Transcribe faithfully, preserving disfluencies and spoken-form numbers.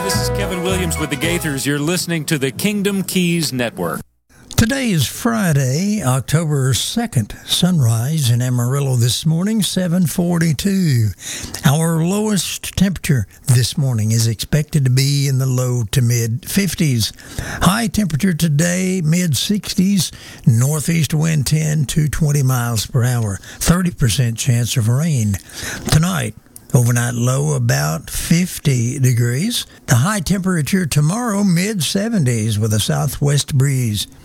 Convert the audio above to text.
This is Kevin Williams with the Gaithers. You're listening to the Kingdom Keys Network. Today is Friday, October second. Sunrise in Amarillo this morning, seven forty-two. Our lowest temperature this morning is expected to be in the low to mid fifties. High temperature today, mid sixties. Northeast wind ten to twenty miles per hour. thirty percent chance of rain. Tonight, overnight low about fifty degrees. The high temperature tomorrow, mid seventies with a southwest breeze.